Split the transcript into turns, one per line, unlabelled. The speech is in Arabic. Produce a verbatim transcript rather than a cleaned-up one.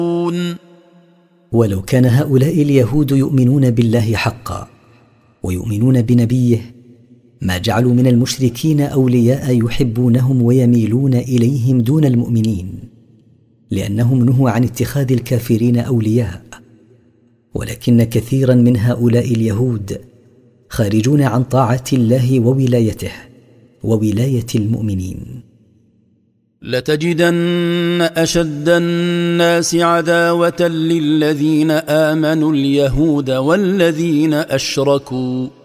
ولو كان هؤلاء اليهود يؤمنون بالله حقا ويؤمنون بنبيه ما جعلوا من المشركين أولياء يحبونهم ويميلون إليهم دون المؤمنين، لأنهم نهوا عن اتخاذ الكافرين أولياء. ولكن كثيرا من هؤلاء اليهود خارجون عن طاعة الله وولايته وولاية المؤمنين.
لتجدن أشد الناس عداوة للذين آمنوا اليهود والذين أشركوا